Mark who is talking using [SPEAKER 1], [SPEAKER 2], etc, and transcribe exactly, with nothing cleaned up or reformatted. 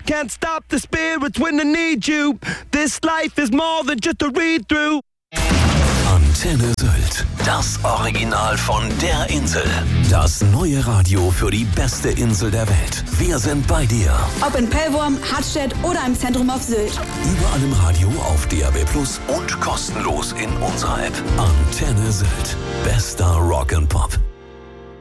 [SPEAKER 1] Can't stop the spirits when they need you. This life is more than just a read-through.
[SPEAKER 2] Antenne Sylt, das Original von der Insel. Das neue Radio für die beste Insel der Welt. Wir sind bei dir.
[SPEAKER 3] Ob in Pellworm, Hartstedt oder im Zentrum auf Sylt.
[SPEAKER 2] Überall im Radio, auf D A B Plus und kostenlos in unserer App. Antenne Sylt, bester Rock and Pop.